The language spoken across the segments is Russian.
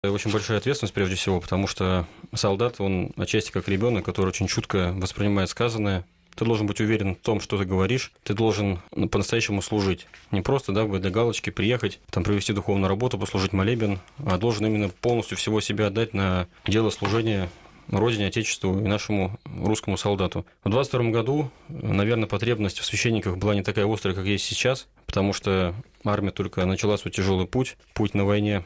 Очень большая ответственность прежде всего, потому что солдат, он отчасти как ребенок, который очень чутко воспринимает сказанное. Ты должен быть уверен в том, что ты говоришь, ты должен по-настоящему служить. Не просто, для галочки приехать, провести духовную работу, послужить молебен, а должен именно полностью всего себя отдать на дело служения Родине, Отечеству и нашему русскому солдату. В 22 году, наверное, потребность в священниках была не такая острая, как есть сейчас, потому что армия только начала свой тяжелый путь на войне.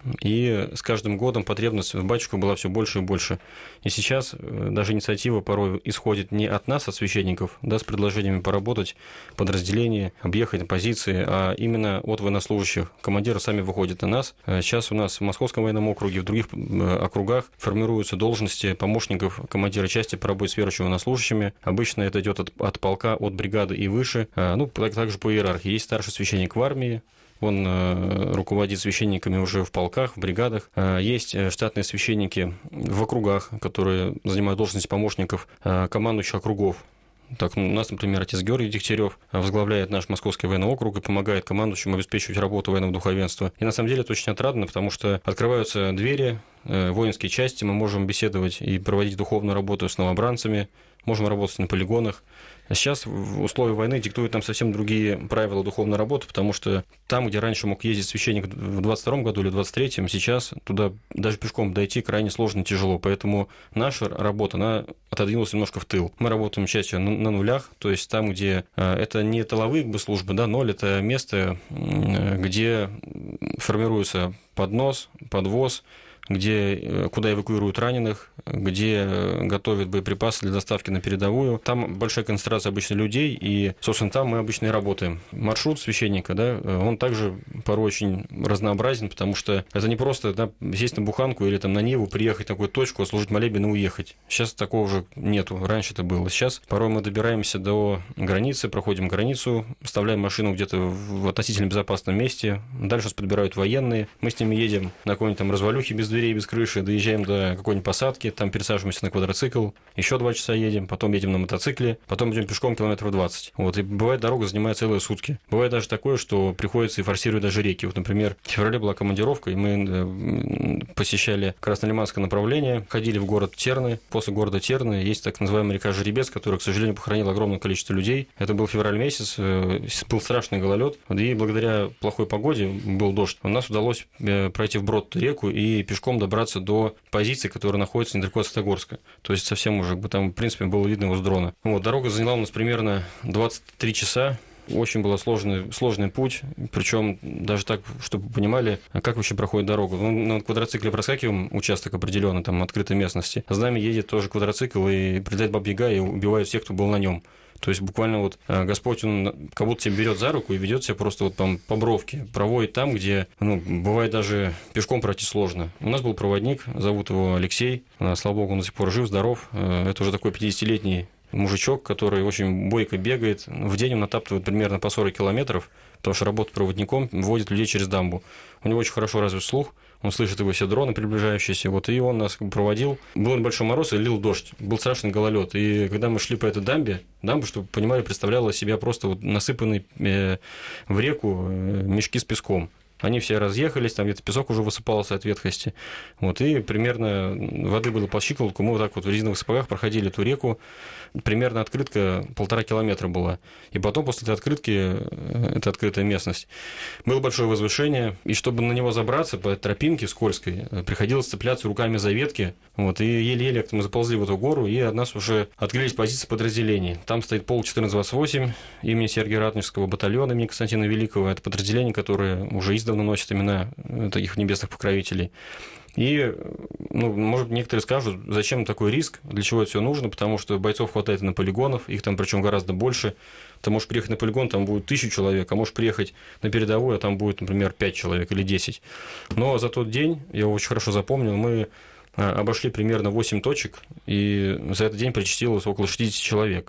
И с каждым годом потребность в батюшках была все больше и больше. И сейчас даже инициатива порой исходит не от нас, от священников, с предложениями поработать в подразделении, объехать на позиции, а именно от военнослужащих. Командиры сами выходят на нас. Сейчас у нас в Московском военном округе, в других округах формируются должности помощников командира части по работе с верующими военнослужащими. Обычно это идет от полка, от бригады и выше. Также по иерархии. Есть старший священник в армии, он руководит священниками уже в полках, в бригадах. Есть штатные священники в округах, которые занимают должности помощников командующих округов. Так, у нас, например, отец Георгий Дегтярев возглавляет наш Московский военный округ и помогает командующим обеспечивать работу военного духовенства. И на самом деле это очень отрадно, потому что открываются двери, воинские части, мы можем беседовать и проводить духовную работу с новобранцами, можем работать на полигонах. Сейчас в условиях войны диктуют нам совсем другие правила духовной работы, потому что там, где раньше мог ездить священник в 22 году или в 23-м, сейчас туда даже пешком дойти крайне сложно и тяжело. Поэтому наша работа, она отодвинулась немножко в тыл. Мы работаем чаще на нулях, то есть там, где это не тыловые службы, ноль – это место, где формируется поднос, подвоз, куда эвакуируют раненых, где готовят боеприпасы для доставки на передовую. Там большая концентрация обычно людей, и, собственно, там мы обычно и работаем. Маршрут священника, он также порой очень разнообразен, потому что это не просто сесть на буханку или на Ниву, приехать в такую точку, отслужить молебен и уехать. Сейчас такого уже нету, раньше это было. Сейчас порой мы добираемся до границы, проходим границу, оставляем машину где-то в относительно безопасном месте, дальше нас подбирают военные, мы с ними едем на какой-нибудь развалюхе без дверей, без крыши, доезжаем до какой-нибудь посадки, там пересаживаемся на квадроцикл, еще 2 часа едем, потом едем на мотоцикле, потом идем пешком километров 20. И бывает, дорога занимает целые сутки. Бывает даже такое, что приходится и форсировать даже реки. Например, в феврале была командировка, и мы посещали Краснолиманское направление, ходили в город Терны. После города Терны есть так называемая река Жеребец, которая, к сожалению, похоронила огромное количество людей. Это был февраль месяц, был страшный гололед, и благодаря плохой погоде, был дождь, у нас удалось пройти вброд реку и пешком добраться до позиции, которая находится недалеко от Светогорска. То есть совсем уже там, в принципе, было видно его с дрона. Дорога заняла у нас примерно 23 часа. Очень был сложный путь, причем даже так, чтобы вы понимали, как вообще проходит дорога. На квадроцикле проскакиваем участок определенный, там, открытой местности. За нами едет тоже квадроцикл, и прилетает Баба-Яга и убивает всех, кто был на нем. То есть буквально Господь, Он как будто тебя берет за руку и ведет себя просто по бровке, проводит там, где, бывает даже пешком пройти сложно. У нас был проводник, зовут его Алексей, слава богу, он до сих пор жив, здоров. Это уже такой 50-летний мужичок, который очень бойко бегает. В день он натаптывает примерно по 40 километров, потому что работает проводником, вводит людей через дамбу. У него очень хорошо развит слух, он слышит его все дроны приближающиеся, и он нас проводил. Был небольшой мороз и лил дождь, был страшный гололед. И когда мы шли по этой дамбе, чтобы вы понимали, представляла из себя просто насыпанные в реку мешки с песком. Они все разъехались, там где-то песок уже высыпался от ветхости. И примерно воды было по щиколотку. Мы в резиновых сапогах проходили эту реку. Примерно открытка 1,5 километра была. И потом после этой открытки, это открытая местность, было большое возвышение. И чтобы на него забраться по тропинке скользкой, приходилось цепляться руками за ветки. И еле-еле мы заползли в эту гору, и от нас уже открылись позиции подразделений. Там стоит полк 1428 имени Сергия Ратнежского, батальона имени Константина Великого. Это подразделение, которое уже издавна носит имена таких небесных покровителей. И, может, некоторые скажут, зачем такой риск, для чего это все нужно, потому что бойцов хватает и на полигонов, их там причем гораздо больше. Ты можешь приехать на полигон, там будет 1000 человек, а можешь приехать на передовую, а там будет, например, 5 человек или 10. Но за тот день, я очень хорошо запомнил, мы обошли примерно 8 точек, и за этот день причастилось около 60 человек.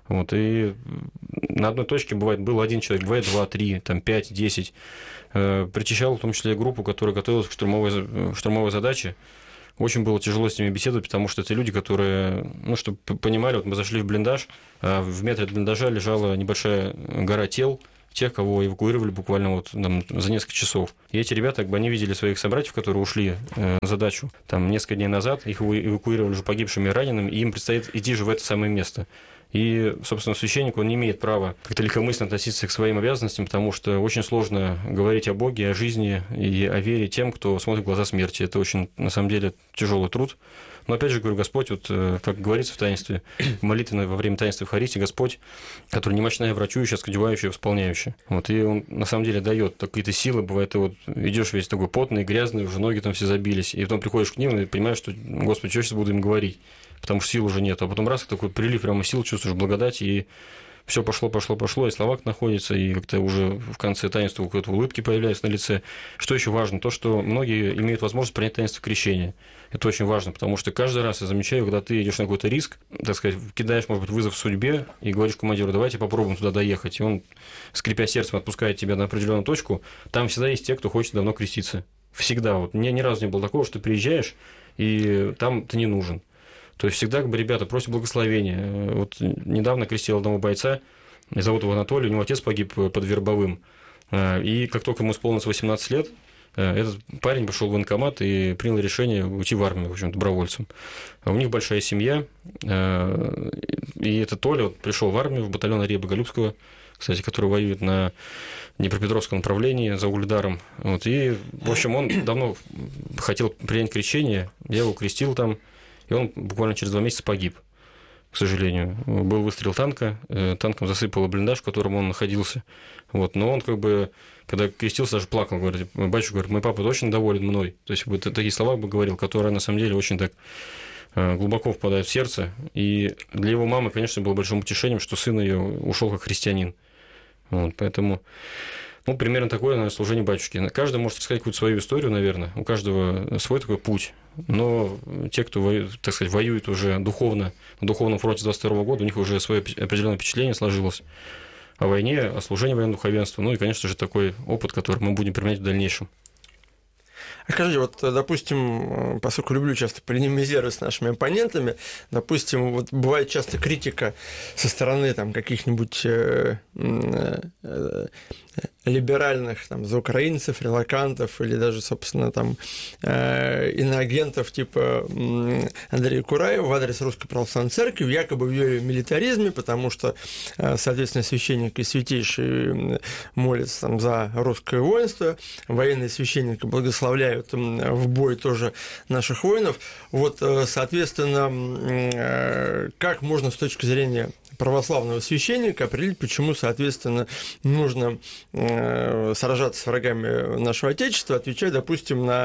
И на одной точке был 1 человек, бывает 2, 3, 5, 10. Причащал в том числе группу, которая готовилась к штурмовой задаче. Очень было тяжело с ними беседовать, потому что это люди, которые, чтобы понимали, мы зашли в блиндаж, а в метре от блиндажа лежала небольшая гора тел, тех, кого эвакуировали буквально вот там, за несколько часов. И эти ребята, они видели своих собратьев, которые ушли на задачу там несколько дней назад, их эвакуировали уже погибшими и ранеными, и им предстоит идти же в это самое место. И, собственно, священник, он не имеет права как-то легкомысленно относиться к своим обязанностям, потому что очень сложно говорить о Боге, о жизни и о вере тем, кто смотрит в глаза смерти. Это очень, на самом деле, тяжелый труд. Но, опять же, говорю, Господь, вот, как говорится в таинстве, в молитве во время таинства Евхаристии, Господь, который немощная врачующая, скодевающая, восполняющая. Вот, и Он, на самом деле, дает какие-то силы. Бывает, ты вот идешь весь такой потный, грязный, уже ноги там все забились, и потом приходишь к ним и понимаешь, что, Господи, что я сейчас буду им говорить? Потому что сил уже нет. А потом раз, такой прилив прямо сил, чувствуешь благодать, и все пошло, и слова находятся, и как-то уже в конце таинства какой-то улыбки появляются на лице. Что еще важно? То, что многие имеют возможность принять таинство крещения. Это очень важно, потому что каждый раз я замечаю, когда ты идешь на какой-то риск, так сказать, кидаешь, может быть, вызов судьбе и говоришь командиру, давайте попробуем туда доехать. И он, скрипя сердцем, отпускает тебя на определенную точку. Там всегда есть те, кто хочет давно креститься. Всегда. Вот. Мне ни разу не было такого, что ты приезжаешь, и там ты не нужен. То есть всегда, ребята, просят благословения. Вот недавно крестил одного бойца, зовут его Анатолий, у него отец погиб под Вербовым. И как только ему исполнилось 18 лет, этот парень пошел в военкомат и принял решение уйти в армию, в общем, добровольцем. У них большая семья, и этот Толя вот пришел в армию, в батальон Андрея Боголюбского, кстати, который воюет на Днепропетровском направлении за Угледаром. Вот, и, в общем, он давно хотел принять крещение, я его крестил там, и он буквально через 2 месяца погиб, к сожалению. Был выстрел танка, танком засыпало блиндаж, в котором он находился. Вот. Но он, как бы, когда крестился, даже плакал, говорит, батюшка, говорит, мой папа очень доволен мной. То есть, вот такие слова бы говорил, которые, на самом деле, очень так глубоко впадают в сердце. И для его мамы, конечно, было большим утешением, что сын ее ушел как христианин. Вот. Поэтому... Ну, примерно такое, наверное, служение батюшки. Каждый может рассказать какую-то свою историю, наверное. У каждого свой такой путь. Но те, кто, так сказать, воюет уже духовно, на духовном фронте с 22 года, у них уже свое определенное впечатление сложилось о войне, о служении военного духовенства. Ну и, конечно же, такой опыт, который мы будем применять в дальнейшем. А скажите, вот, допустим, поскольку люблю часто полемизировать с нашими оппонентами, допустим, вот бывает часто критика со стороны там, каких-нибудь либеральных там, заукраинцев, релокантов или даже, собственно, там, иноагентов типа Андрея Кураева в адрес Русской Православной Церкви, якобы в ее милитаризме, потому что, соответственно, священники и святейшие молятся там, за русское воинство, военные священники благословляют в бой тоже наших воинов. Вот, соответственно, как можно с точки зрения православного священника определить, почему, соответственно, нужно сражаться с врагами нашего Отечества, отвечать, допустим, на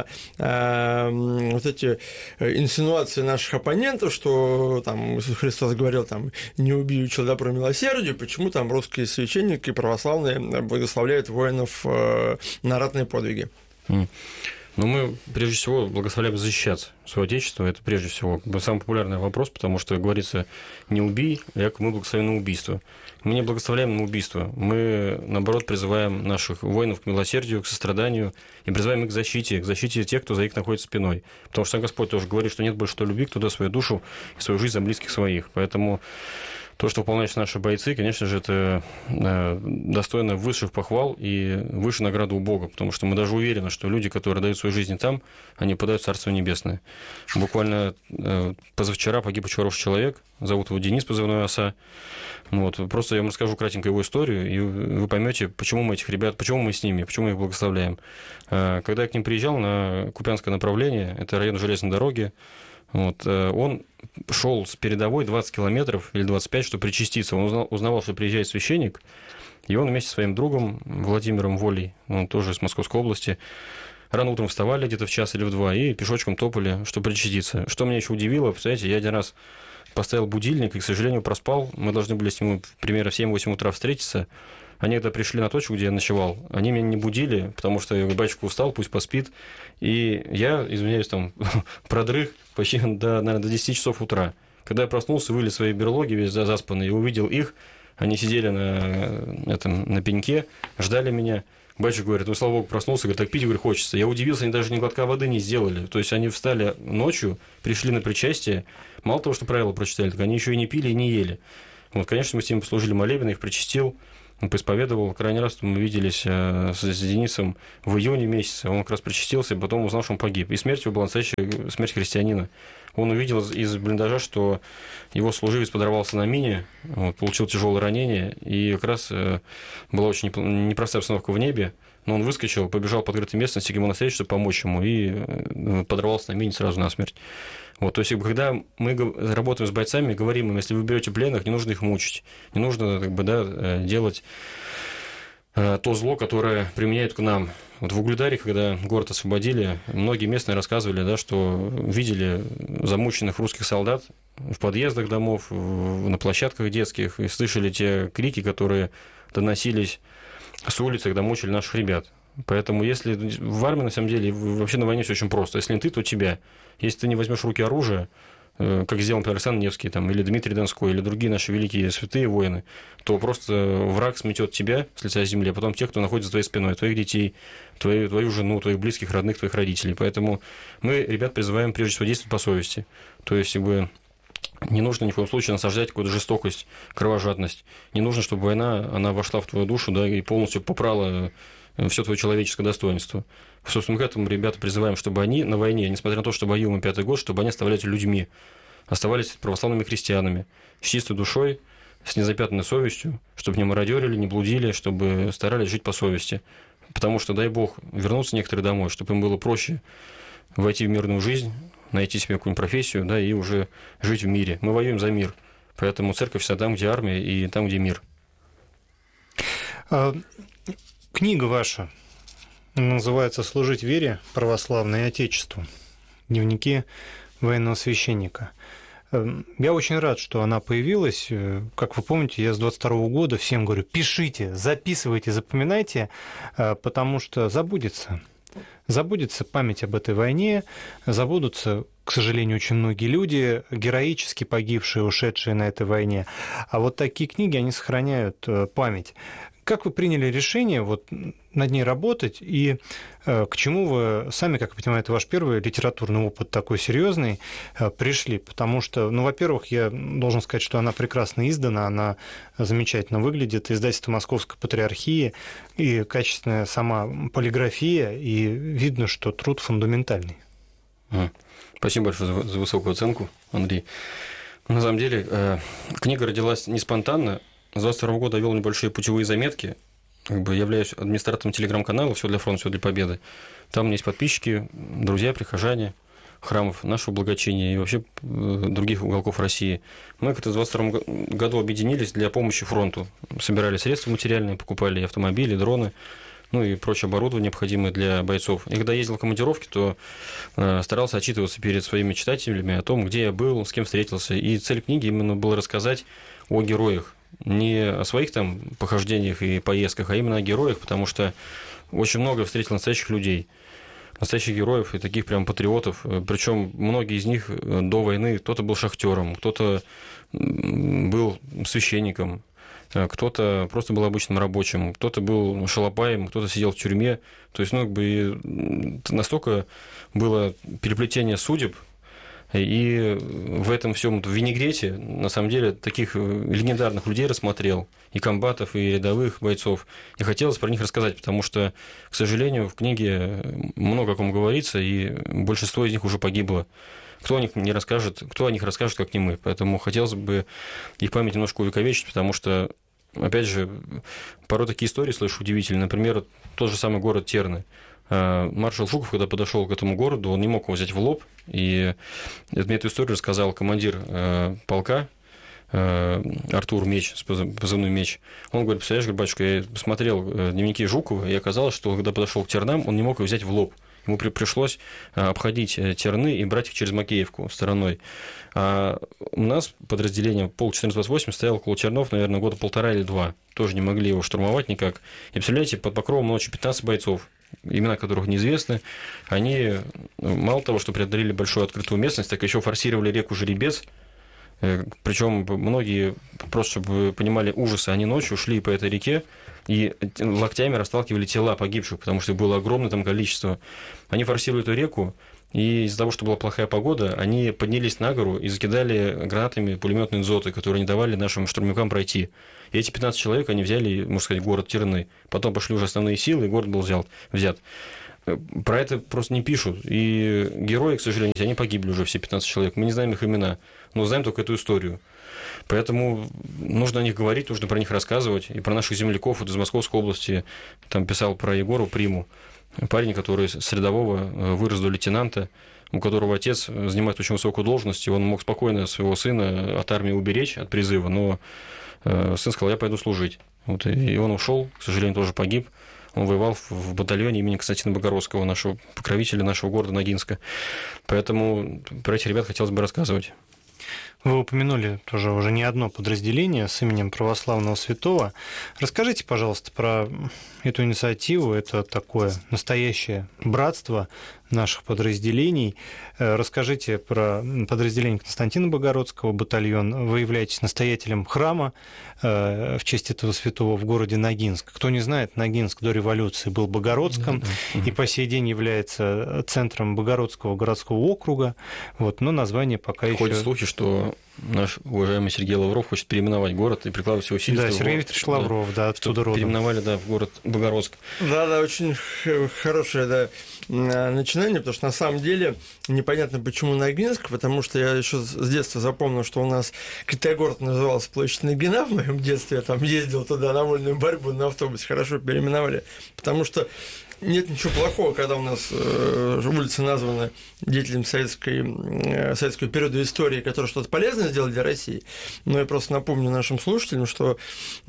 вот эти инсинуации наших оппонентов, что там Иисус Христос говорил, там, не убей, учил добру, милосердию, почему там русские священники православные благословляют воинов на ратные подвиги. Но мы, прежде всего, благословляем защищаться своего Отечества. Это, прежде всего, самый популярный вопрос, потому что говорится «не убий», якобы мы благословим на убийство. Мы не благословляем на убийство. Мы, наоборот, призываем наших воинов к милосердию, к состраданию и призываем их к защите тех, кто за них находится спиной. Потому что сам Господь тоже говорит, что нет больше той любви, кто даст свою душу и свою жизнь за близких своих. Поэтому то, что выполняют наши бойцы, конечно же, это достойно высших похвал и высшей награды у Бога, потому что мы даже уверены, что люди, которые дают свою жизнь там, они попадают в Царство Небесное. Буквально позавчера погиб очень хороший человек, зовут его Денис, позывной «Оса». Вот. Просто я вам расскажу кратенько его историю, и вы поймете, почему мы этих ребят, почему мы с ними, почему мы их благословляем. Когда я к ним приезжал на Купянское направление, это район железной дороги, вот, он шел с передовой 20 километров или 25, чтобы причаститься. Он узнавал, что приезжает священник, и он вместе со своим другом Владимиром Волей, он тоже из Московской области, рано утром вставали где-то в час или в 2 и пешочком топали, чтобы причаститься. Что меня еще удивило, представляете, я один раз поставил будильник и, к сожалению, проспал. Мы должны были с ним примерно в 7-8 утра встретиться. Они когда пришли на точку, где я ночевал, они меня не будили, потому что батюшка устал, пусть поспит. И я, извиняюсь, там продрых почти наверное, до 10 часов утра. Когда я проснулся, вылез в свои берлоги весь заспанный и увидел их, они сидели на пеньке, ждали меня. Батюшка говорит, ну, слава Богу, проснулся, говорит, так пить, говорит, хочется. Я удивился, они даже ни глотка воды не сделали. То есть они встали ночью, пришли на причастие, мало того, что правила прочитали, так они еще и не пили, и не ели. Вот, конечно, мы с ними послужили молебен, их причастил. Он поисповедовал. Крайний раз мы виделись с Денисом в июне месяце. Он как раз причастился, и потом узнал, что он погиб. И смерть его была настоящая смерть христианина. Он увидел из блиндажа, что его служивец подорвался на мине, получил тяжелое ранение, и как раз была очень непростая обстановка в небе. Но он выскочил, побежал по открытой местности к ему навстречу, чтобы помочь ему, и подорвался на мине сразу насмерть. Вот, то есть, когда мы работаем с бойцами, говорим им, если вы берете пленных, не нужно их мучить, не нужно делать то зло, которое применяют к нам. Вот в Угледаре, когда город освободили, многие местные рассказывали, что видели замученных русских солдат в подъездах домов, на площадках детских, и слышали те крики, которые доносились с улицы, когда мучили наших ребят. Поэтому если в армии, на самом деле, вообще на войне все очень просто. Если не ты, то тебя. Если ты не возьмешь в руки оружие, как сделал, например, Александр Невский, или Дмитрий Донской, или другие наши великие святые воины, то просто враг сметет тебя с лица земли, а потом тех, кто находится за твоей спиной, твоих детей, твою жену, твоих близких, родных, твоих родителей. Поэтому мы, ребят, призываем прежде всего действовать по совести. То есть, не нужно ни в коем случае насаждать какую-то жестокость, кровожадность. Не нужно, чтобы война, она вошла в твою душу, и полностью попрала все твое человеческое достоинство. Собственно, к этому ребята призываем, чтобы они на войне, несмотря на то, что воюем 5-й год, чтобы они оставались людьми, оставались православными христианами, с чистой душой, с незапятнанной совестью, чтобы не мародерили, не блудили, чтобы старались жить по совести. Потому что, дай Бог, вернуться некоторые домой, чтобы им было проще войти в мирную жизнь, найти себе какую-нибудь профессию, и уже жить в мире. Мы воюем за мир. Поэтому церковь всегда там, где армия, и там, где мир. Книга ваша называется «Служить вере православной и Отечеству. Дневники военного священника». Я очень рад, что она появилась. Как вы помните, я с 22 года всем говорю: пишите, записывайте, запоминайте, потому что забудется. Забудется память об этой войне, забудутся, к сожалению, очень многие люди, героически погибшие, ушедшие на этой войне. А вот такие книги, они сохраняют память. Как вы приняли решение над ней работать, и к чему вы сами, как я понимаю, это ваш первый литературный опыт такой серьезный, пришли? Потому что, во-первых, я должен сказать, что она прекрасно издана, она замечательно выглядит, издательство Московской Патриархии, и качественная сама полиграфия, и видно, что труд фундаментальный. Спасибо большое за высокую оценку, Андрей. На самом деле, книга родилась не спонтанно. С 22 года я вел небольшие путевые заметки. Являюсь администратором телеграм-канала «Все для фронта, все для победы». Там у меня есть подписчики, друзья, прихожане храмов нашего благочиния и вообще других уголков России. Мы как-то в 22 году объединились для помощи фронту. Собирали средства материальные, покупали автомобили, дроны, и прочее оборудование, необходимое для бойцов. И когда ездил в командировки, то старался отчитываться перед своими читателями о том, где я был, с кем встретился. И цель книги именно была рассказать о героях. Не о своих похождениях и поездках, а именно о героях, потому что очень много встретил настоящих людей, настоящих героев и таких прям патриотов. Причем многие из них до войны, кто-то был шахтером, кто-то был священником, кто-то просто был обычным рабочим, кто-то был шалопаем, кто-то сидел в тюрьме. То есть, настолько было переплетение судеб. И в этом всем винегрете, на самом деле, таких легендарных людей рассмотрел, и комбатов, и рядовых бойцов. И хотелось про них рассказать, потому что, к сожалению, в книге много о ком говорится, и большинство из них уже погибло. Кто о них расскажет, как не мы. Поэтому хотелось бы их память немножко увековечить, потому что, опять же, порой такие истории слышу удивительные. Например, тот же самый город Терны. Маршал Жуков, когда подошел к этому городу, он не мог его взять в лоб, и мне эту историю рассказал командир полка Артур Меч, позывной Меч. Он говорит: представляешь, батюшка, я смотрел дневники Жукова, и оказалось, что когда подошел к Тернам, он не мог его взять в лоб. Ему пришлось обходить Терны и брать их через Макеевку стороной. А у нас подразделение полк 1428 стояло около Тернов, наверное, года 1,5 или 2. Тоже не могли его штурмовать никак. И представляете, под покровом ночи 15 бойцов, имена которых неизвестны, они мало того, что преодолели большую открытую местность, так еще форсировали реку Жеребец. Причем многие, просто чтобы вы понимали ужасы, они ночью шли по этой реке и локтями расталкивали тела погибших, потому что их было огромное там количество. Они форсировали эту реку, И из-за того, что была плохая погода, они поднялись на гору и закидали гранатами пулеметные дзоты, которые не давали нашим штурмовикам пройти. И эти 15 человек, они взяли, можно сказать, город Терны. Потом пошли уже основные силы, и город был взят. Про это просто не пишут. И герои, к сожалению, они погибли уже, все 15 человек. Мы не знаем их имена, но знаем только эту историю. Поэтому нужно о них говорить, нужно про них рассказывать. И про наших земляков вот из Московской области, там писал про Егору Приму, парень, который с рядового вырос до лейтенанта, у которого отец занимает очень высокую должность, и он мог спокойно своего сына от армии уберечь, от призыва, но сын сказал, я пойду служить. Вот, и он ушел, к сожалению, тоже погиб. Он воевал в батальоне имени Константина Богородского, нашего покровителя нашего города Ногинска. Поэтому про этих ребят хотелось бы рассказывать. Вы упомянули тоже уже не одно подразделение с именем православного святого. Расскажите, пожалуйста, про эту инициативу. Это такое настоящее братство наших подразделений. Расскажите про подразделение Константина Богородского, батальон. Вы являетесь настоятелем храма в честь этого святого в городе Ногинск. Кто не знает, Ногинск до революции был Богородском и по сей день является центром Богородского городского округа. Вот, но название пока еще... Ходят слухи, что наш уважаемый Сергей Лавров хочет переименовать город и прикладывать все усилия. Да, Сергей Викторович Лавров, да, оттуда родом. Переименовали, да, в город Богородск. Да, очень хорошее начинание, потому что на самом деле непонятно, почему Ногинск, потому что я еще с детства запомнил, что у нас Китай-город назывался площадь Ногина в моем детстве, я там ездил туда на вольную борьбу на автобусе, хорошо переименовали, потому что нет ничего плохого, когда у нас улицы названы деятелем советского периода истории, которые что-то полезное сделали для России. Но я просто напомню нашим слушателям, что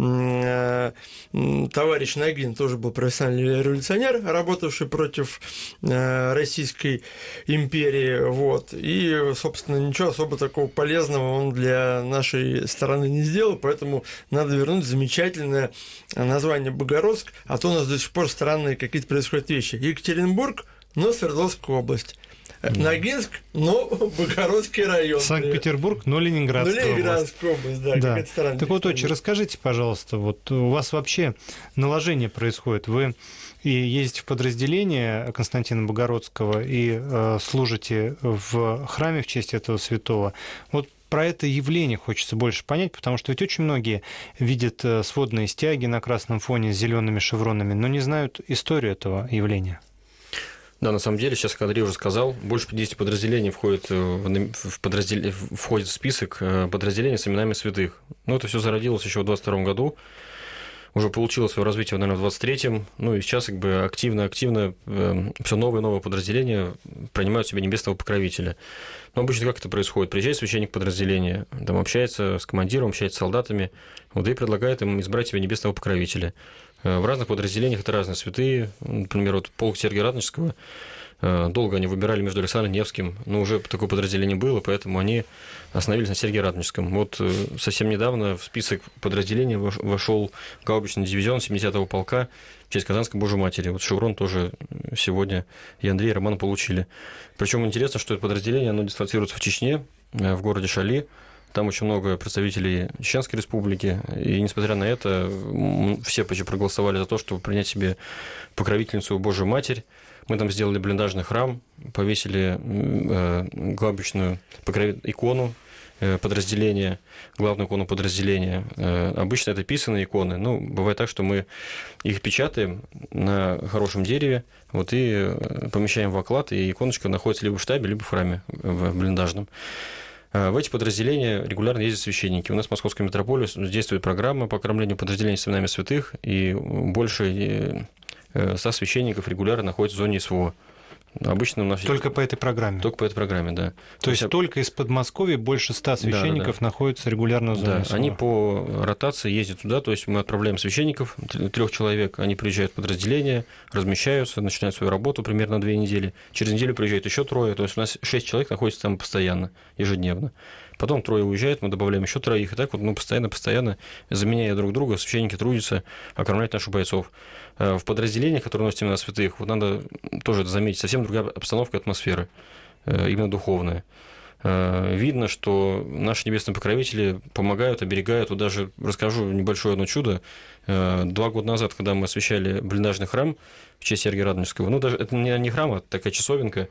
товарищ Ногин тоже был профессиональный революционер, работавший против Российской империи. Вот. И, собственно, ничего особо такого полезного он для нашей страны не сделал, поэтому надо вернуть замечательное название Богородск, а то у нас до сих пор странные какие-то происходят вещи. Екатеринбург, но Свердловская область. Ногинск, но Богородский район. Санкт-Петербург, но Ленинградская область. Да. Какая-то странная. Так вот, очень расскажите, пожалуйста, вот у вас вообще наложение происходит. Вы и ездите в подразделение Константина Богородского и служите в храме в честь этого святого. Вот про это явление хочется больше понять, потому что ведь очень многие видят сводные стяги на красном фоне с зелеными шевронами, но не знают историю этого явления. Да, на самом деле, сейчас, как Андрей уже сказал, больше 50 подразделений входит в список подразделений с именами святых. Но это все зародилось еще в 22 году, уже получило свое развитие, наверное, в 23-м, ну и сейчас как бы активно все новые и новые подразделения принимают себе небесного покровителя. Но обычно как это происходит? Приезжает священник подразделения, там общается с командиром, общается с солдатами, вот, и предлагает им избрать себе небесного покровителя. В разных подразделениях это разные святые. Например, вот полк Сергия Радонежского, долго они выбирали между Александром Невским, но уже такое подразделение было, поэтому они остановились на Сергии Радонежском. Вот совсем недавно в список подразделений вошел гаубичный дивизион 70-го полка в честь Казанской Божьей Матери. Вот шеврон тоже сегодня и Андрей, и Роман получили. Причем интересно, что это подразделение, оно дислоцируется в Чечне, в городе Шали. Там очень много представителей Чеченской Республики, и несмотря на это, все почти проголосовали за то, чтобы принять себе покровительницу Божию Матерь. Мы там сделали блиндажный храм, повесили гаубичную икону подразделения, главную икону подразделения. Обычно это писаные иконы, но бывает так, что мы их печатаем на хорошем дереве, вот, и помещаем в оклад, и иконочка находится либо в штабе, либо в храме, в блиндажном. В эти подразделения регулярно ездят священники. У нас в Московской метрополии действует программа по окормлению подразделений с именами святых, и больше 100 священников регулярно находятся в зоне СВО. Обычно у нас... Только по этой программе? Только по этой программе, да. То есть только из Подмосковья больше 100 священников находятся регулярно в зоне СВО? Да, они по ротации ездят туда, то есть мы отправляем священников, 3 человек, они приезжают в подразделение, размещаются, начинают свою работу примерно 2 недели. Через неделю приезжают еще 3, то есть у нас 6 человек находится там постоянно, ежедневно. Потом 3 уезжают, мы добавляем еще 3, и так вот мы постоянно, заменяя друг друга, священники трудятся окормлять наших бойцов. В подразделениях, которые носят имена святых, вот надо тоже это заметить, совсем другая обстановка, атмосфера, именно духовная. Видно, что наши небесные покровители помогают, оберегают. Вот даже расскажу небольшое одно чудо. 2 года назад, когда мы освящали блиндажный храм в честь Сергия Радонежского, ну, даже это не храм, а такая часовенка,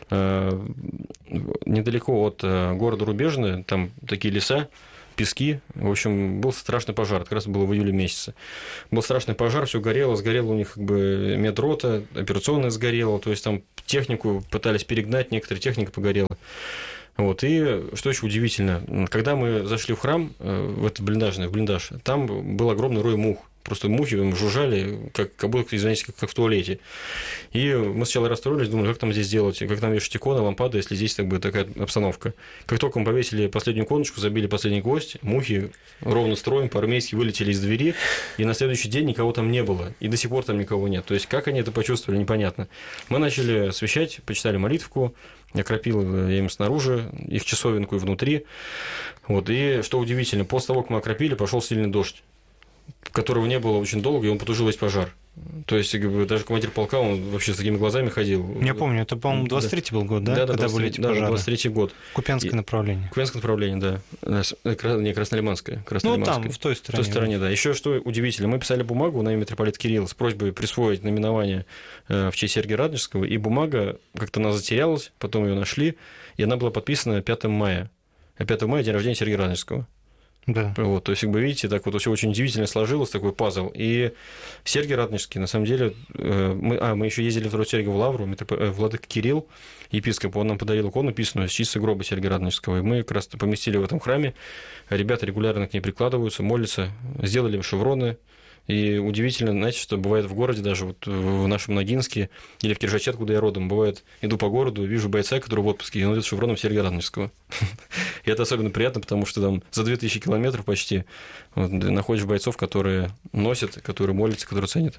недалеко от города Рубежное, там такие леса, пески. В общем, был страшный пожар. Это как раз было в июле месяце. Был страшный пожар, все горело. Сгорела у них как бы медрота, операционная сгорела. То есть там технику пытались перегнать, некоторая техника погорела. Вот. И что еще удивительно, когда мы зашли в храм, в этот блиндаж, там был огромный рой мух. Просто мухи жужжали, как будто, извините, как в туалете. И мы сначала расстроились, думали, как там здесь делать, как там вешать иконы, лампады, если здесь как бы такая обстановка. Как только мы повесили последнюю иконочку, забили последний гвоздь, мухи ровно строем по-армейски вылетели из двери, и на следующий день никого там не было, и до сих пор там никого нет. То есть, как они это почувствовали, непонятно. Мы начали освещать, почитали молитвку, окропил я им снаружи, их часовенку и внутри. Вот. И что удивительно, после того, как мы окропили, пошел сильный дождь, которого не было очень долго, и он потушил весь пожар. То есть, даже командир полка, он вообще с такими глазами ходил. Я помню, это, по-моему, 23-й был год, да? Да, когда были эти пожары? 23-й год. Купянское направление. Купянское направление, да. Не, Краснолиманское. Ну, там, в той стороне. В той стороне, да. Еще что удивительно, мы писали бумагу на имя митрополита Кирилла с просьбой присвоить наименование в честь Сергия Радонежского, и бумага как-то она затерялась, потом ее нашли, и она была подписана 5 мая. А 5 мая – день рождения Сергия Радонежского. Да. Вот, то есть, как бы видите, так вот все очень удивительно сложилось, такой пазл. И Сергий Радонежский, на самом деле, мы еще ездили в Сергиеву лавру, владыка Кирилл, епископ, он нам подарил икону, писанную с чистого гроба Сергия Радонежского, и мы как раз поместили в этом храме. Ребята регулярно к ней прикладываются, молятся, сделали им шевроны. И удивительно, знаете, что бывает в городе, даже вот в нашем Ногинске или в Киржаче, откуда я родом, бывает, иду по городу, вижу бойца, который в отпуске, и он идет с шевроном Сергия Радонежского. И это особенно приятно, потому что там за 2000 километров почти находишь бойцов, которые носят, которые молятся, которые ценят.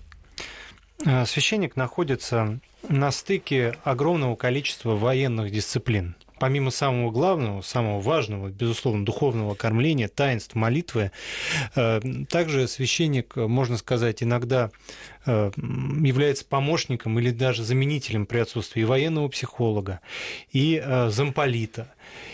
Священник находится на стыке огромного количества военных дисциплин. Помимо самого главного, самого важного, безусловно, духовного кормления, таинств, молитвы, также священник, можно сказать, иногда является помощником или даже заменителем при отсутствии военного психолога, и замполита.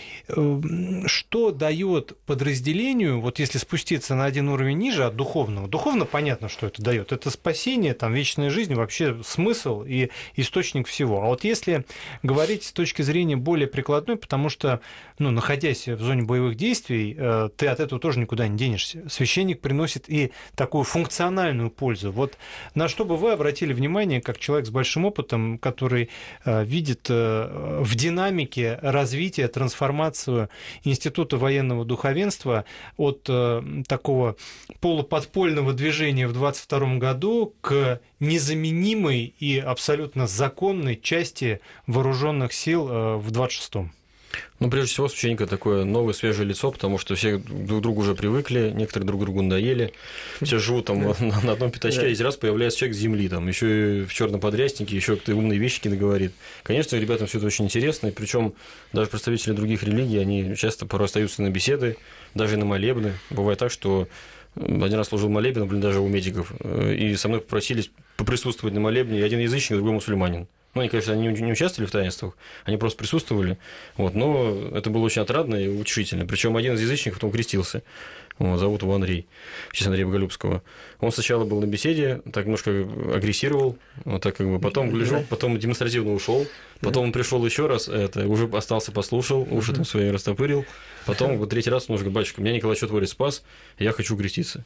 Что дает подразделению, вот если спуститься на один уровень ниже от духовного, духовно понятно, что это дает, это спасение, там, вечная жизнь, вообще смысл и источник всего. А вот если говорить с точки зрения более прикладной, потому что, находясь в зоне боевых действий, ты от этого тоже никуда не денешься. Священник приносит и такую функциональную пользу. Вот на что бы вы обратили внимание, как человек с большим опытом, который видит в динамике развития, трансформации Института военного духовенства от такого полуподпольного движения в 22 году к незаменимой и абсолютно законной части вооруженных сил в 26-м? Прежде всего, священник – такое новое, свежее лицо, потому что все друг к другу уже привыкли, некоторые друг другу надоели, все живут там на одном пятачке, и раз появляется человек с земли, там, еще и в черном подряснике, еще кто-то умные вещи говорит. Конечно, ребятам все это очень интересно, и причем даже представители других религий, они часто порой остаются на беседы, даже на молебны. Бывает так, что один раз служил молебен, даже у медиков, и со мной попросились поприсутствовать на молебне, и один язычник, другой мусульманин. Они, конечно, не участвовали в таинствах, они просто присутствовали, но это было очень отрадно и утешительно. Причем один из язычников потом крестился, зовут его Андрей, в честь Андрея Боголюбского. Он сначала был на беседе, так немножко агрессировал, потом гляжу, потом демонстративно ушел, потом он пришел еще раз, уже остался, послушал, уши там свои растопырил, потом третий раз он уже говорит: батюшка, меня Николай Чудотворец спас, я хочу креститься.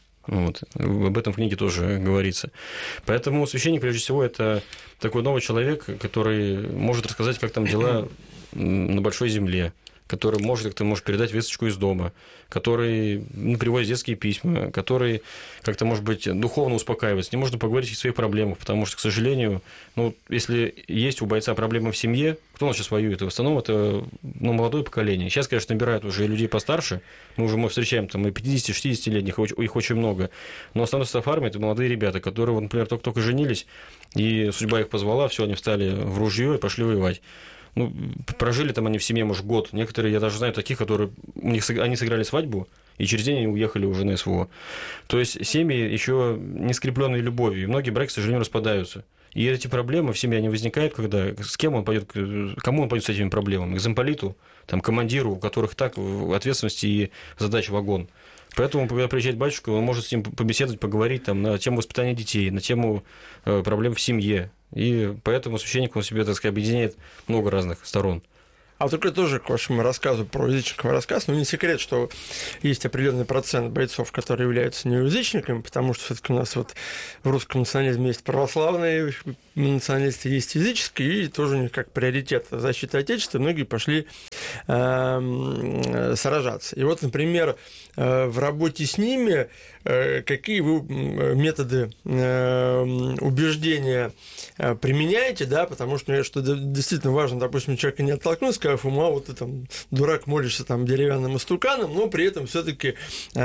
Об этом в книге тоже говорится. Поэтому священник, прежде всего, это такой новый человек, который может рассказать, как там дела на большой земле, который может передать весточку из дома, который приводит детские письма, который как-то, может быть, духовно успокаивает. С ним можно поговорить о своих проблемах, потому что, к сожалению, если есть у бойца проблемы в семье, кто у нас сейчас воюет? В основном это молодое поколение. Сейчас, конечно, набирают уже людей постарше, мы встречаем там и 50-60-летних, их очень много, но основной состав армии – это молодые ребята, которые, например, только женились, и судьба их позвала, все, они встали в ружье и пошли воевать. Прожили там они в семье, может, год. Некоторые, я даже знаю таких, которые они сыграли свадьбу, и через день они уехали уже на СВО. То есть семьи еще не скрепленные любовью, и многие браки, к сожалению, распадаются. И эти проблемы в семье, они возникают, когда кому он пойдет с этими проблемами? К замполиту, там, командиру, у которых так ответственности и задач вагон. Поэтому, когда приезжает батюшка, он может с ним побеседовать, поговорить там, на тему воспитания детей, на тему проблем в семье. И поэтому священник, он себе, так сказать, объединяет много разных сторон. А только тоже к вашему рассказу про язычников рассказ, не секрет, что есть определенный процент бойцов, которые являются неязычниками, потому что все-таки у нас вот в русском национализме есть православные националисты, есть языческие, и тоже у них как приоритет защиты Отечества, многие пошли сражаться. И вот, например, в работе с ними какие вы методы убеждения применяете, да, потому что, что действительно важно, допустим, человека не оттолкнуть, сказав ему, вот ты там дурак, молишься там деревянным истуканом, но при этом все-таки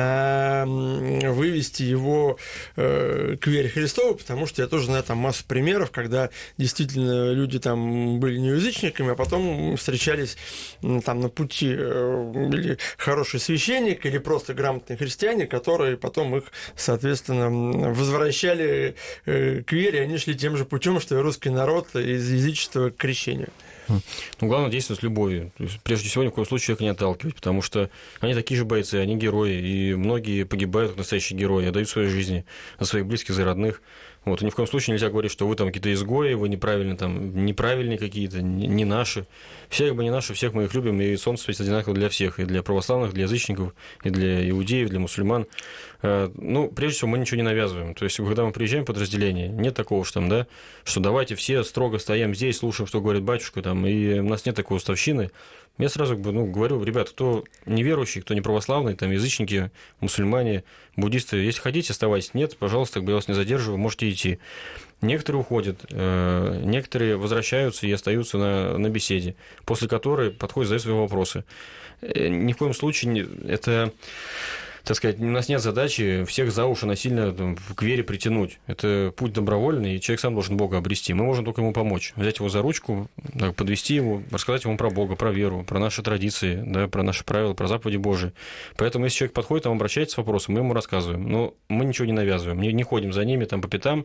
вывести его к вере Христовой, потому что я тоже знаю там массу примеров, когда действительно люди там были неязычниками, а потом встречались там на пути или хороший священник, или просто грамотные христиане, которые потом их, соответственно, возвращали к вере, они шли тем же путем, что и русский народ из язычества к крещению. Ну, главное действовать с любовью. То есть, прежде всего, ни в коем случае их не отталкивать, потому что они такие же бойцы, они герои, и многие погибают как настоящие герои, отдают свои жизни за своих близких, за родных. Вот, и ни в коем случае нельзя говорить, что вы там какие-то изгои, вы неправильные какие-то, не наши. Все как бы не наши, всех мы их любим, и солнце светит одинаково для всех, и для православных, для язычников, и для иудеев, для мусульман. Ну, прежде всего, мы ничего не навязываем. То есть, когда мы приезжаем в подразделение, нет такого, что там, да, что давайте все строго стоим здесь, слушаем, что говорит батюшка, там, и у нас нет такой уставщины. Я сразу говорю, ребят, кто неверующий, кто не православный, там, язычники, мусульмане, буддисты, если хотите, оставайтесь. Нет, пожалуйста, я вас не задерживаю, можете идти. Некоторые уходят, некоторые возвращаются и остаются на беседе, после которой подходят, задают свои вопросы. Ни в коем случае это... Так сказать, у нас нет задачи всех за уши насильно к вере притянуть. Это путь добровольный, и человек сам должен Бога обрести. Мы можем только ему помочь. Взять его за ручку, подвести его, рассказать ему про Бога, про веру, про наши традиции, да, про наши правила, про заповеди Божии. Поэтому, если человек подходит, он обращается с вопросом, мы ему рассказываем. Но мы ничего не навязываем, не ходим за ними там, по пятам,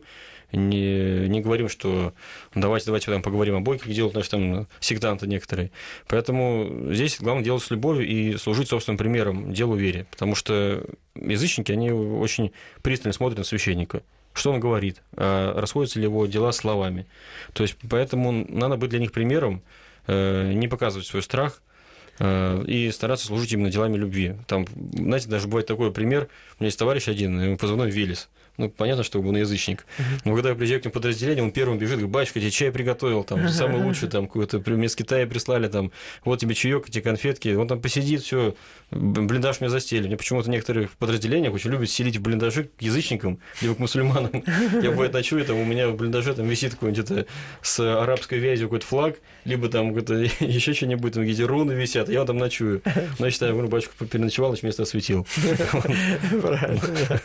не говорим, что давайте там поговорим о Боге, как делают наши там сектанты некоторые. Поэтому здесь главное делать с любовью и служить собственным примером делу вере. Потому что язычники, они очень пристально смотрят на священника. Что он говорит, расходятся ли его дела словами. То есть, поэтому надо быть для них примером, не показывать свой страх и стараться служить именно делами любви. Там, знаете, даже бывает такой пример. У меня есть товарищ один, ему позывной Велес. Ну, понятно, что он язычник. Но когда я приезжаю к нему в подразделение, он первым бежит, говорит, батюшка, тебе чай приготовил, там, самый лучший, там, какой-то, мне с Китая прислали, там, вот тебе чаек, эти конфетки. Он там посидит, все, блиндаж мне застелили. Мне почему-то некоторые в подразделениях очень любят селить в блиндажи к язычникам, либо к мусульманам. Я бывает ночую, там, у меня в блиндаже там висит какой-нибудь с арабской вязью какой-то флаг, либо там еще что-нибудь, там какие-то руны висят, я там ночую. Но я считаю, говорю, батюшка переночевал, значит, место осветил. Правильно.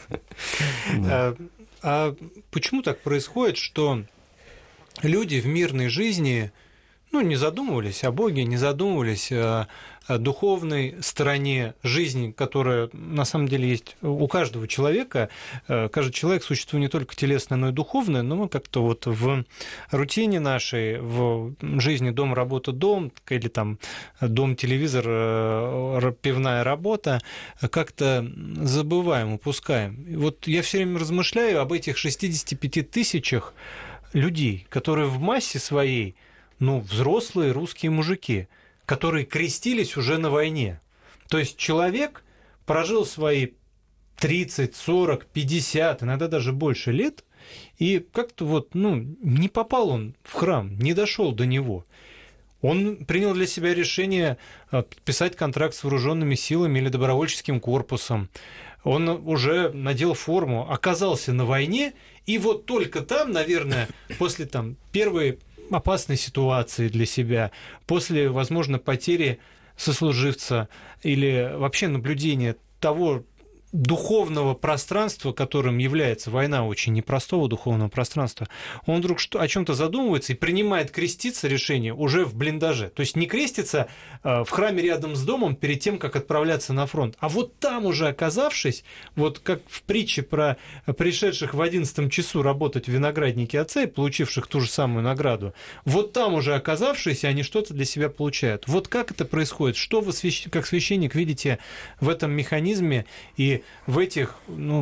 А почему так происходит, что люди в мирной жизни не задумывались о Боге, не задумывались о духовной стороне жизни, которая на самом деле есть у каждого человека. Каждый человек – существо не только телесное, но и духовное, но мы как-то вот в рутине нашей, в жизни дом, работа, дом, или там дом, телевизор, пивная работа, как-то забываем, упускаем. И вот я все время размышляю об этих 65 тысячах людей, которые в массе своей, взрослые русские мужики, которые крестились уже на войне. То есть человек прожил свои 30, 40, 50, иногда даже больше лет, и как-то не попал он в храм, не дошел до него. Он принял для себя решение подписать контракт с вооруженными силами или добровольческим корпусом. Он уже надел форму, оказался на войне, и вот только там, наверное, после первой опасной ситуации для себя, после, возможно, потери сослуживца или вообще наблюдения того, духовного пространства, которым является война, очень непростого духовного пространства, он вдруг о чем-то задумывается и принимает креститься решение уже в блиндаже. То есть не креститься в храме рядом с домом перед тем, как отправляться на фронт, а вот там уже оказавшись, вот как в притче про пришедших в 11 часу работать в винограднике отца и получивших ту же самую награду, вот там уже оказавшись, они что-то для себя получают. Вот как это происходит? Что вы, как священник, видите в этом механизме и в этих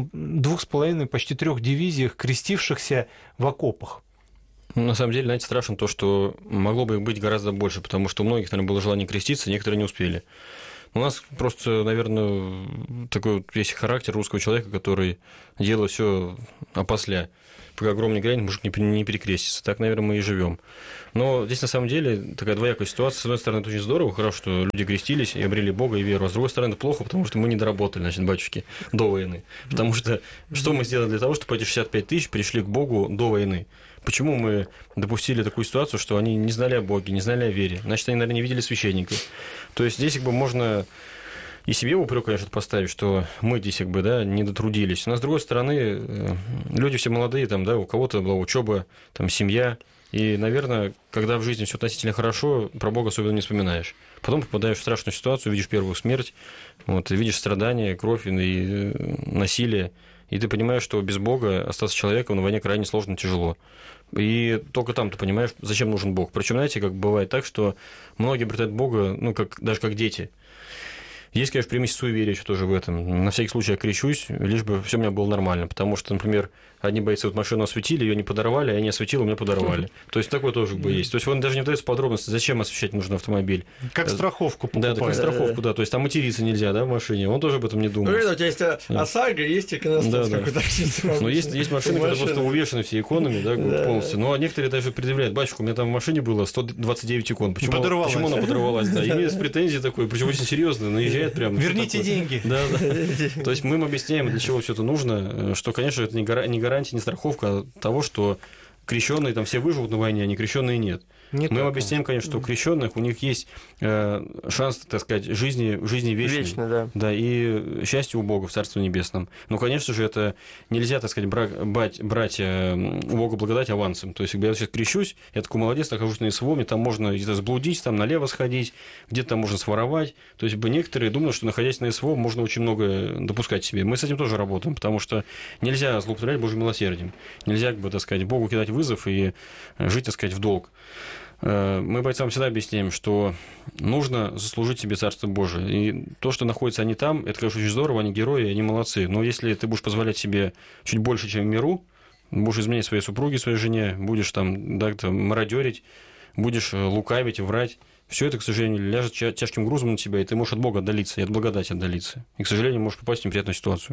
2,5, почти 3 дивизиях, крестившихся в окопах? На самом деле, знаете, страшно то, что могло бы их быть гораздо больше, потому что у многих, наверное, было желание креститься, некоторые не успели. У нас просто, наверное, такой вот есть характер русского человека, который делает все опосля. Пока гром не грянет, мужик не перекрестится. Так, наверное, мы и живем. Но здесь, на самом деле, такая двоякая ситуация. С одной стороны, это очень здорово, хорошо, что люди крестились и обрели Бога и веру. А с другой стороны, это плохо, потому что мы не доработали, значит, батюшки, до войны. Потому что что мы сделали для того, чтобы эти 65 тысяч пришли к Богу до войны? Почему мы допустили такую ситуацию, что они не знали о Боге, не знали о вере? Значит, они, наверное, не видели священника. То есть здесь можно и себе упрек, конечно, поставить, что мы здесь не дотрудились. Но с другой стороны, люди все молодые, у кого-то была учеба, семья. И, наверное, когда в жизни все относительно хорошо, про Бога особенно не вспоминаешь. Потом попадаешь в страшную ситуацию, видишь первую смерть, видишь страдания, кровь и насилие. И ты понимаешь, что без Бога остаться человеком на войне крайне сложно и тяжело. И только там ты понимаешь, зачем нужен Бог. Причем, знаете, как бывает так, что многие обретают Бога, даже как дети. Есть, конечно, примесь суеверия еще тоже в этом. На всякий случай я крещусь, лишь бы все у меня было нормально. Потому что, например, одни бойцы машину осветили, ее не подорвали, а я не осветил, меня подорвали. То есть такое тоже есть. То есть он даже не вдается в подробности, зачем освещать нужно автомобиль. Как страховку покупать. Да, как страховку, да. То есть там материться нельзя, в машине. Он тоже об этом не думает. У тебя есть ОСАГО, есть иконостас какой-то. Но есть машины, которые просто увешаны все иконами, полностью. Но некоторые даже предъявляют: батюшка, у меня там в машине было 129 икон. Почему она подорвалась? Да, и с претензией такой, причем очень серьезно, наезжает прям. Верните деньги. Да. То есть мы им объясняем, для чего все это нужно, что, конечно, это не гарантия, не страховка того, что крещенные все выживут на войне, а не крещенные нет. Мы им объясняем, конечно, что у крещенных у них есть шанс, так сказать, жизни вечной. Вечно, да, и счастье у Бога в Царстве Небесном. Но, конечно же, это нельзя, так сказать, брать у Бога благодать авансом. То есть, когда я сейчас крещусь, я такой молодец, нахожусь на СВО, мне там можно где-то заблудить, налево сходить, где-то там можно своровать. То есть, некоторые думают, что, находясь на СВО, можно очень много допускать себе. Мы с этим тоже работаем, потому что нельзя злоупотреблять Божьим милосердием. Нельзя, так сказать, Богу кидать вызов и жить, так сказать, в долг. Мы бойцам всегда объясняем, что нужно заслужить себе Царство Божие. И то, что находятся они там, это, конечно, очень здорово, они герои, они молодцы. Но если ты будешь позволять себе чуть больше, чем в миру, будешь изменять своей супруге, своей жене, будешь мародерить, будешь лукавить, врать, все это, к сожалению, ляжет тяжким грузом на тебя, и ты можешь от Бога отдалиться, и от благодати отдалиться. И, к сожалению, можешь попасть в неприятную ситуацию.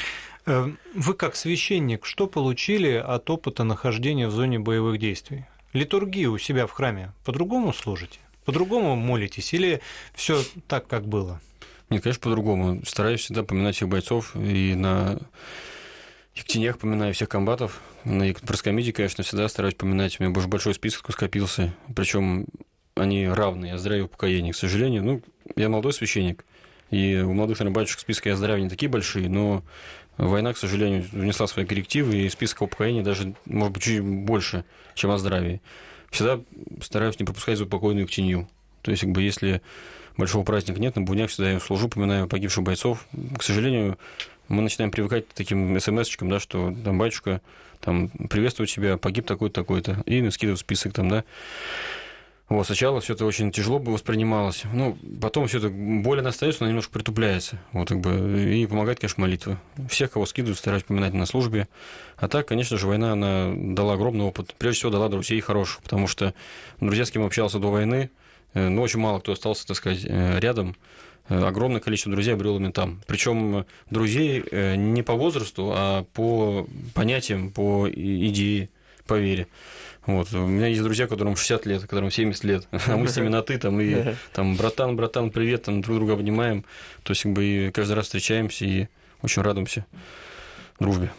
Вы, как священник, что получили от опыта нахождения в зоне боевых действий? Литургию у себя в храме по-другому служите? По-другому молитесь? Или все так, как было? Нет, конечно, по-другому. Стараюсь всегда поминать всех бойцов. И на Ектенях поминаю всех комбатов. На Проскомиде, конечно, всегда стараюсь поминать. У меня большой список скопился. Причем они равные. Я здравия и упокоения. К сожалению, я молодой священник. И у молодых, наверное, батюшек списка я здравия не такие большие, но война, к сожалению, внесла свои коррективы, и список упокоения даже, может быть, чуть больше, чем о здравии. Всегда стараюсь не пропускать заупокойную Ектенью. То есть, если большого праздника нет, на буднях всегда я служу, поминаю погибших бойцов. К сожалению, мы начинаем привыкать к таким смс-очкам, что батюшка приветствует тебя, погиб такой-то, такой-то, и скидывает список сначала все это очень тяжело бы воспринималось. Потом все это боль остается, она немножко притупляется. И помогает, конечно, молитва. Всех, кого скидывают, стараюсь поминать на службе. А так, конечно же, война, она дала огромный опыт. Прежде всего, дала друзей хороших, потому что друзья, с кем общался до войны, очень мало кто остался, так сказать, рядом. Огромное количество друзей обрел именно там. Причем друзей не по возрасту, а по понятиям, по идее, по вере. У меня есть друзья, которым 60 лет, которым 70 лет, а мы с ними на «ты», и братан, привет, друг друга обнимаем. То есть, и каждый раз встречаемся и очень радуемся дружбе.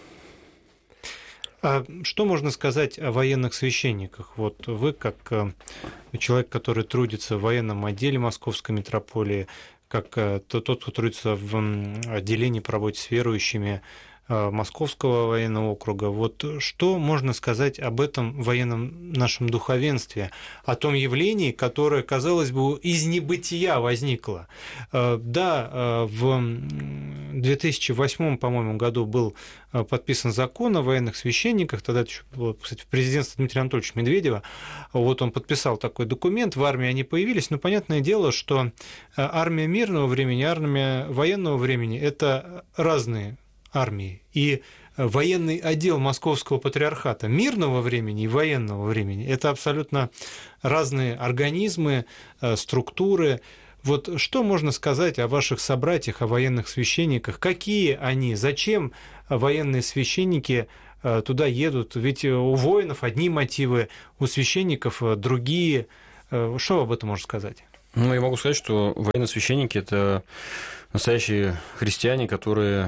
А что можно сказать о военных священниках? Вы, как человек, который трудится в военном отделе Московской митрополии, как тот, кто трудится в отделении по работе с верующими Московского военного округа. Вот что можно сказать об этом военном нашем духовенстве, о том явлении, которое, казалось бы, из небытия возникло? Да, в 2008, по-моему, году был подписан закон о военных священниках, тогда это еще было, кстати, президентство Дмитрия Анатольевича Медведева, вот он подписал такой документ, в армии они появились, но понятное дело, что армия мирного времени, армия военного времени – это разные армии. И военный отдел Московского патриархата мирного времени и военного времени – это абсолютно разные организмы, структуры. Вот что можно сказать о ваших собратьях, о военных священниках? Какие они? Зачем военные священники туда едут? Ведь у воинов одни мотивы, у священников другие. Что об этом можно сказать? Ну, я могу сказать, что военные священники – это настоящие христиане, которые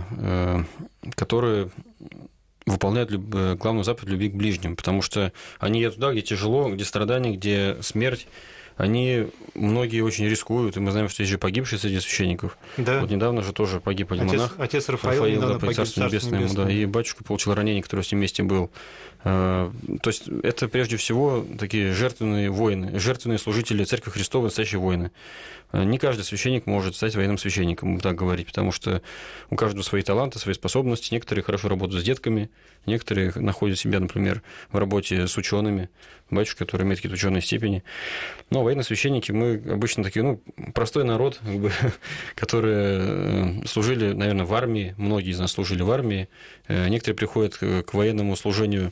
выполняют главную заповедь любви к ближним, потому что они едут туда, где тяжело, где страдания, где смерть. Они многие очень рискуют, и мы знаем, что есть же погибшие среди священников. Да. Вот недавно же тоже погиб один монах. Отец Рафаил да, по Царству Небесному, да, и батюшка получил ранение, который с ним вместе был. То есть это прежде всего такие жертвенные воины, жертвенные служители Церкви Христовой, настоящие воины. Не каждый священник может стать военным священником, так говорить, потому что у каждого свои таланты, свои способности. Некоторые хорошо работают с детками, некоторые находят себя, например, в работе с учеными, батюшки, которые имеют какие-то ученые степени. Но военные священники, мы обычно такие, простой народ, которые служили, наверное, в армии, многие из нас служили в армии, некоторые приходят к военному служению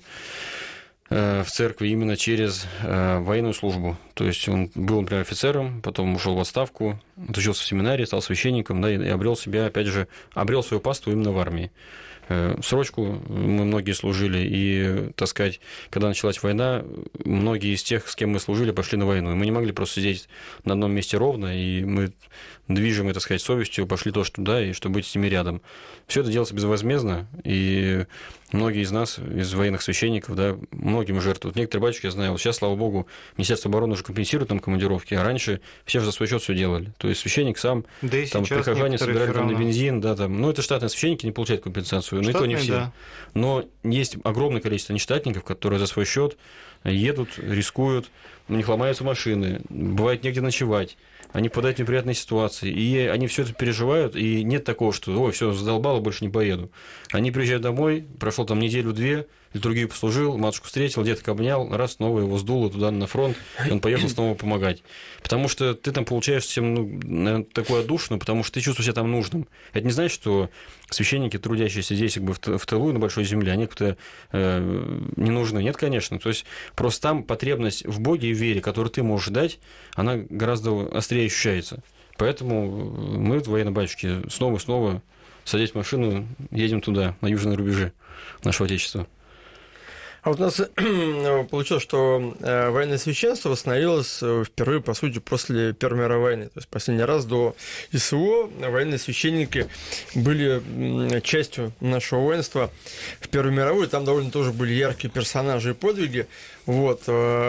в церкви именно через военную службу. То есть он был, например, офицером, потом ушел в отставку, отучился в семинарии, стал священником, да, и обрел себя, опять же, обрел свою паству именно в армии. Срочку мы многие служили, и, так сказать, когда началась война, многие из тех, с кем мы служили, пошли на войну. И мы не могли просто сидеть на одном месте ровно, и мы, движимые, так сказать, совестью, пошли тоже туда, и чтобы быть с ними рядом. Все это делается безвозмездно, и многие из нас, из военных священников, да, многим жертвуют. Некоторые батюшки, я знаю, сейчас, слава богу, Министерство обороны уже компенсирует там командировки, а раньше все же за свой счет все делали. То есть священник сам, да, там прихожане собирали там на бензин, да, там, это штатные священники не получают компенсацию, штатные, но и то не все. Да. Но есть огромное количество нештатников, которые за свой счет едут, рискуют, у них ломаются машины, бывает негде ночевать. Они попадают в неприятные ситуации, и они все это переживают, и нет такого, что ой, все задолбало, больше не поеду. Они приезжают домой, прошел там неделю-две, литургию послужил, матушку встретил, деток обнял, раз, снова его сдуло туда на фронт, и он поехал снова помогать. Потому что ты там получаешь всем, наверное, такую отдушину, потому что ты чувствуешь себя там нужным. Это не значит, что священники, трудящиеся здесь как бы в тылу и на большой земле, они как-то не нужны. Нет, конечно. То есть просто там потребность в Боге и в вере, которую ты можешь дать, она гораздо острее ощущается. Поэтому мы, военные батюшки, снова и снова, садясь в машину, едем туда, на южные рубежи нашего Отечества. А вот у нас получилось, что военное священство восстановилось впервые, по сути, после Первой мировой войны. То есть последний раз до СВО военные священники были частью нашего воинства в Первую мировую. Там довольно тоже были яркие персонажи и подвиги. Вот.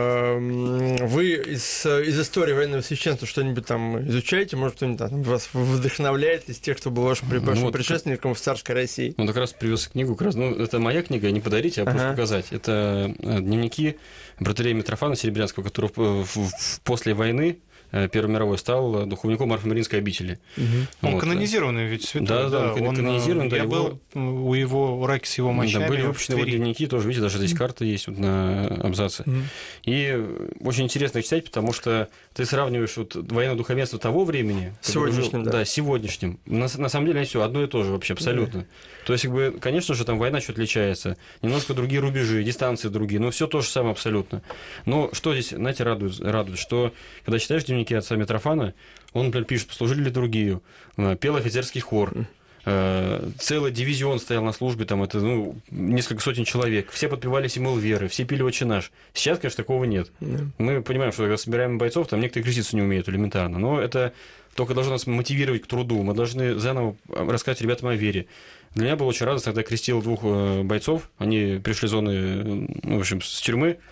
Вы из истории военного священства что-нибудь там изучаете? Может, кто-нибудь там вас вдохновляет из тех, кто был вашим предшественником в царской России? Он как раз привез книгу. Это моя книга, не подарите, а просто показать. Это дневники братарея Митрофана Серебрянского, который после войны Первой мировой стал духовником Марфа-Мариинской обители. Угу. Он канонизированный ведь святой. Да, он канонизирован. Я был у его ураки с его мощами. Да, были выпущены его дневники, тоже, видите, даже здесь карта есть вот на абзаце. И очень интересно их читать, потому что ты сравниваешь вот военное духовенство того времени с сегодняшним, да, с сегодняшним. На самом деле все одно и то же вообще абсолютно. Да. То есть, конечно же, там война что отличается, немножко другие рубежи, дистанции другие, но все то же самое абсолютно. Но что здесь, знаете, радует, что когда читаешь дневники отца Митрофана, он, например, пишет: послужили литургию, пел офицерский хор, целый дивизион стоял на службе, там это несколько сотен человек, все подпевали символ веры, все пили «Отче наш». Сейчас, конечно, такого нет. Мы понимаем, что когда собираем бойцов, там некоторые креститься не умеют элементарно, но это только должно нас мотивировать к труду. Мы должны заново рассказать ребятам о вере. Для меня было очень радостно, когда крестил 2 бойцов, они пришли из зоны, в общем, с тюрьмы,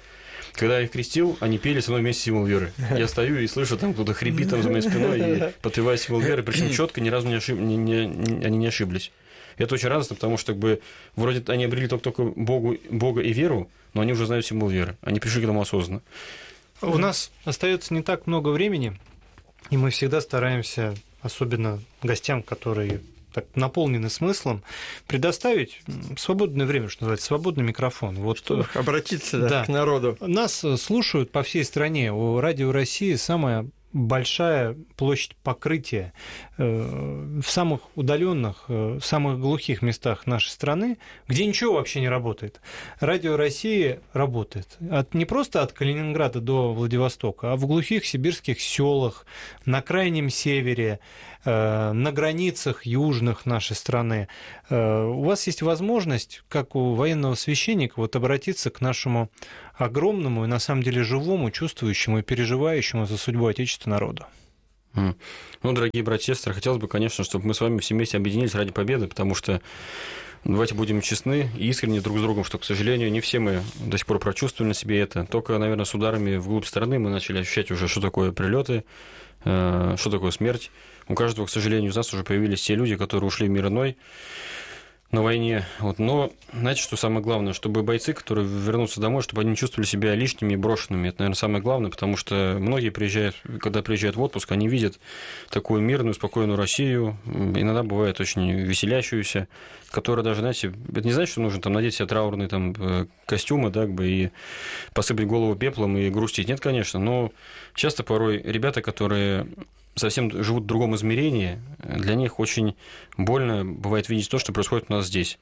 Когда я их крестил, они пели со мной вместе символ веры. Я стою и слышу, там кто-то хрипит там за моей спиной и подпевает символ веры, причем четко, ни разу они не ошиблись. Это очень радостно, потому что вроде они обрели только Бога и веру, но они уже знают символ веры. Они пришли к этому осознанно. У нас остается не так много времени, и мы всегда стараемся, особенно гостям, которые так наполнены смыслом, предоставить свободное время, что называется, свободный микрофон. Чтобы обратиться к народу. Нас слушают по всей стране. У Радио России самая большая площадь покрытия в самых удаленных, в самых глухих местах нашей страны, где ничего вообще не работает. Радио России работает. Не просто от Калининграда до Владивостока, а в глухих сибирских селах, на крайнем севере, на границах южных нашей страны. У вас есть возможность, как у военного священника, обратиться к нашему огромному и, на самом деле, живому, чувствующему и переживающему за судьбу Отечества народу. Дорогие братья и сестры, хотелось бы, конечно, чтобы мы с вами все вместе объединились ради победы, потому что, давайте будем честны и искренни друг с другом, что, к сожалению, не все мы до сих пор прочувствовали на себе это. Только, наверное, с ударами вглубь страны мы начали ощущать уже, что такое прилеты, что такое смерть. У каждого, к сожалению, из нас уже появились те люди, которые ушли в мир иной на войне. Но знаете, что самое главное? Чтобы бойцы, которые вернутся домой, чтобы они не чувствовали себя лишними и брошенными. Это, наверное, самое главное, потому что многие когда приезжают в отпуск, они видят такую мирную, спокойную Россию, иногда бывает очень веселящуюся, которая даже, знаете, это не значит, что нужно надеть себе траурные костюмы, и посыпать голову пеплом и грустить. Нет, конечно, но часто порой ребята, которые совсем живут в другом измерении, для них очень больно бывает видеть то, что происходит у нас здесь.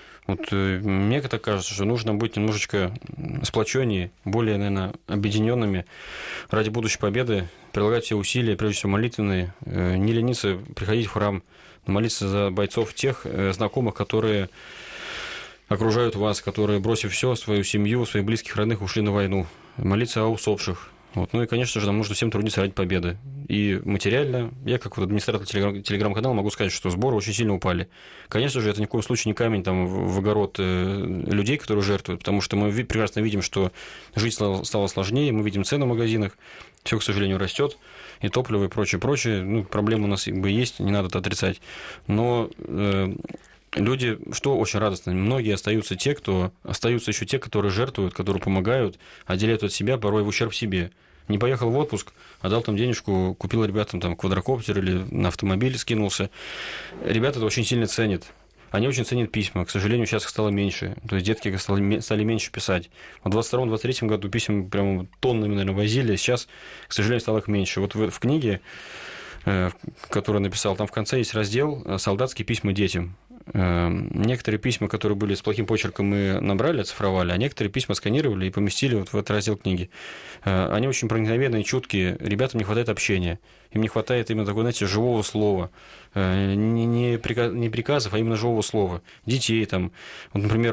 Мне так кажется, что нужно быть немножечко сплоченнее, более, наверное, объединенными ради будущей победы, прилагать все усилия, прежде всего молитвенные, не лениться приходить в храм, молиться за бойцов тех знакомых, которые окружают вас, которые, бросив все, свою семью, своих близких, родных, ушли на войну, молиться о усопших. И, конечно же, нам нужно всем трудиться ради победы. И материально, я как администратор телеграм-канала могу сказать, что сборы очень сильно упали. Конечно же, это ни в коем случае не камень в огород людей, которые жертвуют, потому что мы прекрасно видим, что жизнь стала сложнее, мы видим цены в магазинах, все, к сожалению, растет, и топливо, и прочее. Проблемы у нас есть, не надо это отрицать. Но люди, что очень радостно, многие остаются еще те, которые жертвуют, которые помогают, отделяют от себя, порой в ущерб себе. Не поехал в отпуск, а дал денежку, купил ребятам квадрокоптер или на автомобиль скинулся. Ребята это очень сильно ценят. Они очень ценят письма. К сожалению, сейчас их стало меньше. То есть детки стали меньше писать. В 22-23 году писем прямо тоннами, наверное, возили. Сейчас, к сожалению, стало их меньше. В книге, которую я написал, там в конце есть раздел «Солдатские письма детям». Некоторые письма, которые были с плохим почерком, мы набрали, оцифровали, а некоторые письма сканировали и поместили в этот раздел книги. Они очень проникновенные, чуткие, ребятам не хватает общения, им не хватает именно такого, живого слова, не приказов, а именно живого слова. Детей например,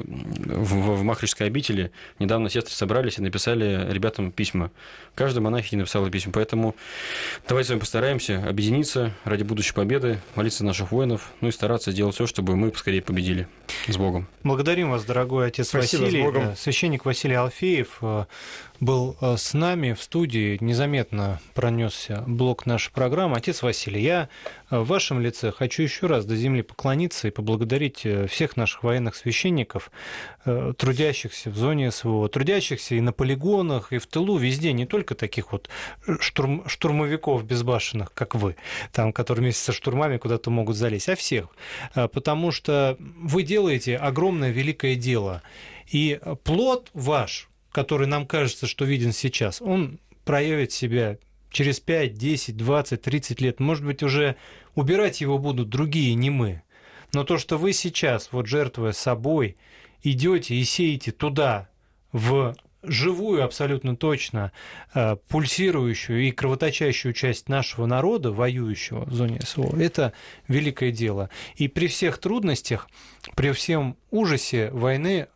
в Махричской обители недавно сестры собрались и написали ребятам письма. Каждая монахиня написала письма, поэтому давайте с вами постараемся объединиться ради будущей победы, молиться за наших воинов, и стараться сделать все, чтобы мы поскорее победили. С Богом. Благодарим вас, дорогой отец Василий. Священник Василий Алфеев был с нами в студии, незаметно пронесся блок нашей программы. Отец Василий, я в вашем лице хочу еще раз до земли поклониться и поблагодарить всех наших военных священников, трудящихся в зоне СВО, трудящихся и на полигонах, и в тылу, везде, не только таких штурмовиков безбашенных, как вы, которые вместе со штурмами куда-то могут залезть, а всех. Потому что вы делаете огромное великое дело. И плод ваш, который нам кажется, что виден сейчас, он проявит себя через 5, 10, 20, 30 лет. Может быть, уже убирать его будут другие, не мы. Но то, что вы сейчас, жертвуя собой, идете и сеете туда, в живую, абсолютно точно, пульсирующую и кровоточащую часть нашего народа, воюющего в зоне СВО, это великое дело. И при всех трудностях, при всем ужасе войны,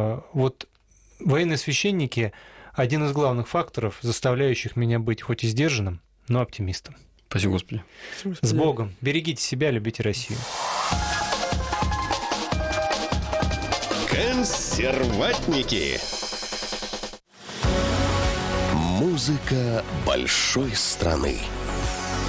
военные священники – один из главных факторов, заставляющих меня быть хоть и сдержанным, но оптимистом. Спасибо, Господи. С Богом. Берегите себя, любите Россию. Консерватники. Музыка большой страны.